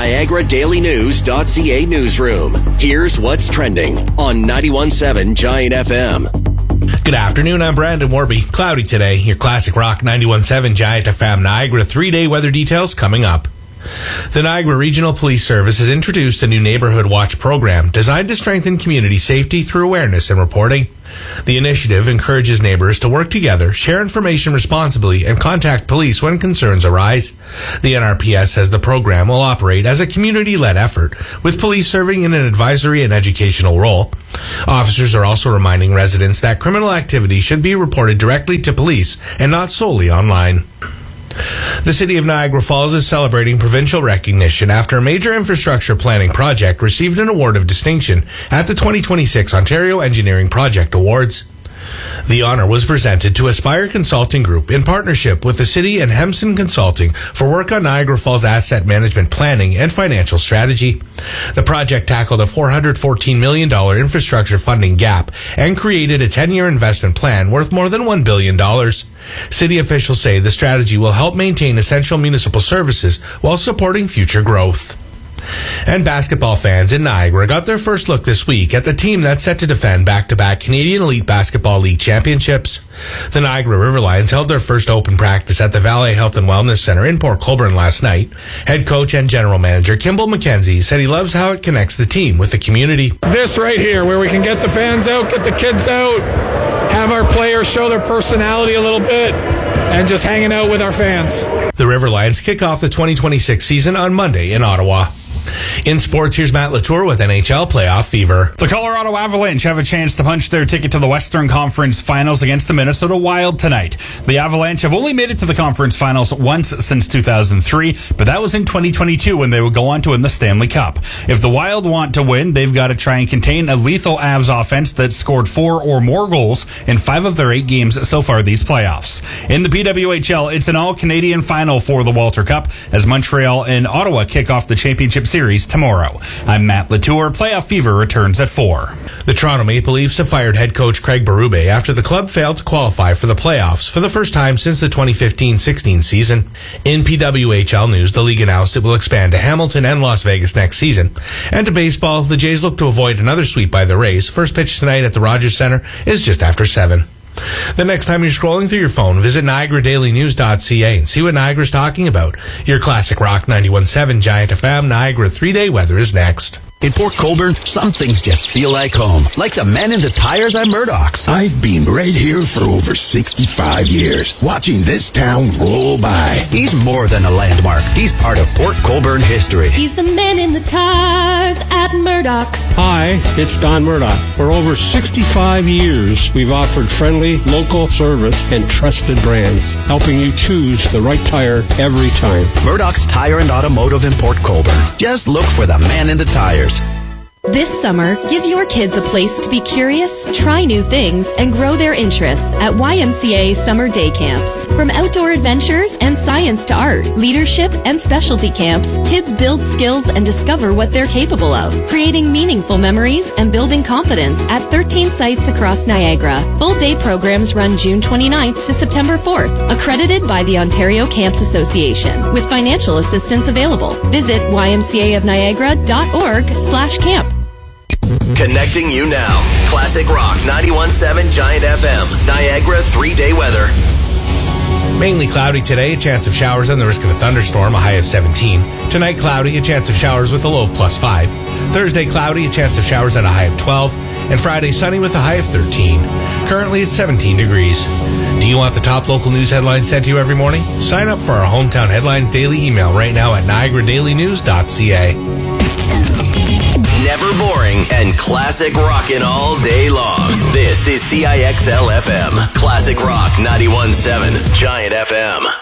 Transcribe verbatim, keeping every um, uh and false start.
Niagara Daily News dot C A newsroom. Here's what's trending on ninety-one point seven Giant F M. Good afternoon, I'm Brandon Warby. Cloudy today. Your Classic Rock ninety-one point seven Giant F M Niagara three-day weather details coming up. The Niagara Regional Police Service has introduced a new Neighborhood Watch program designed to strengthen community safety through awareness and reporting. The initiative encourages neighbors to work together, share information responsibly, and contact police when concerns arise. The N R P S says the program will operate as a community-led effort, with police serving in an advisory and educational role. Officers are also reminding residents that criminal activity should be reported directly to police and not solely online. The City of Niagara Falls is celebrating provincial recognition after a major infrastructure planning project received an award of distinction at the twenty twenty-six Ontario Engineering Project Awards. The honor was presented to Aspire Consulting Group in partnership with the City and Hemson Consulting for work on Niagara Falls asset management planning and financial strategy. The project tackled a four hundred fourteen million dollars infrastructure funding gap and created a ten-year investment plan worth more than one billion dollars. City officials say the strategy will help maintain essential municipal services while supporting future growth. And basketball fans in Niagara got their first look this week at the team that's set to defend back-to-back Canadian Elite Basketball League championships. The Niagara River Lions held their first open practice at the Valley Health and Wellness Center in Port Colborne last night. Head coach and general manager Kimball McKenzie said he loves how it connects the team with the community. This right here, where we can get the fans out, get the kids out, have our players show their personality a little bit, and just hanging out with our fans. The River Lions kick off the twenty twenty-six season on Monday in Ottawa. In sports, here's Matt Latour with N H L Playoff Fever. The Colorado Avalanche have a chance to punch their ticket to the Western Conference Finals against the Minnesota Wild tonight. The Avalanche have only made it to the conference finals once since two thousand three, but that was in twenty twenty-two when they would go on to win the Stanley Cup. If the Wild want to win, they've got to try and contain a lethal Avs offense that scored four or more goals in five of their eight games so far these playoffs. In the P W H L, it's an all-Canadian final for the Walter Cup as Montreal and Ottawa kick off the championship series tomorrow. I'm Matt Latour. Playoff Fever returns at four. The Toronto Maple Leafs have fired head coach Craig Berube after the club failed to qualify for the playoffs for the first time since the twenty fifteen sixteen season. In P W H L news, the league announced it will expand to Hamilton and Las Vegas next season. And to baseball, the Jays look to avoid another sweep by the Rays. First pitch tonight at the Rogers Center is just after seven. The next time you're scrolling through your phone, visit Niagara Daily News dot C A and see what Niagara's talking about. Your Classic Rock ninety-one point seven Giant F M Niagara three-day weather is next. In Port Colborne, some things just feel like home. Like the men in the tires at Murdoch's. I've been right here for over sixty-five years, watching this town roll by. He's more than a landmark. He's part of Port Colborne history. He's the men in the tires at Murdoch's. Hi, it's Don Murdoch. For over sixty-five years, we've offered friendly, local service and trusted brands, helping you choose the right tire every time. Murdoch's Tire and Automotive in Port Colborne. Just look for the man in the tires. This summer, give your kids a place to be curious, try new things, and grow their interests at Y M C A Summer Day Camps. From outdoor adventures and science to art, leadership, and specialty camps, kids build skills and discover what they're capable of, creating meaningful memories and building confidence at thirteen sites across Niagara. Full-day programs run June twenty-ninth to September fourth, accredited by the Ontario Camps Association, with financial assistance available. Visit Y M C A of Niagara dot org slash camp. Connecting you now. Classic Rock ninety-one point seven Giant F M. Niagara three-day weather. Mainly cloudy today, a chance of showers and the risk of a thunderstorm, a high of seventeen. Tonight, cloudy, a chance of showers with a low of plus five. Thursday, cloudy, a chance of showers at a high of twelve. And Friday, sunny with a high of thirteen. Currently, it's seventeen degrees. Do you want the top local news headlines sent to you every morning? Sign up for our Hometown Headlines daily email right now at Niagara Daily News dot C A. Never boring and classic rockin' all day long. This is C I X L F M. Classic Rock ninety-one point seven Giant F M.